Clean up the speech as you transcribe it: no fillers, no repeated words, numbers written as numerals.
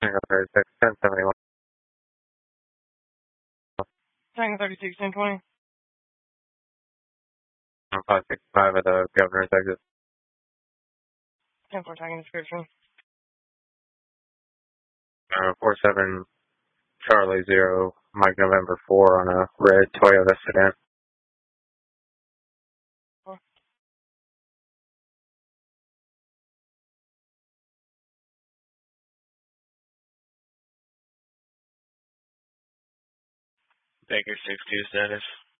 Tango 36, 1071. Tango 36, 1020. 565 at the governor's exit. 10-4 tagging description. 47 Charlie 0, Mike November 4 on a red Toyota sedan. Baker 6-2 status.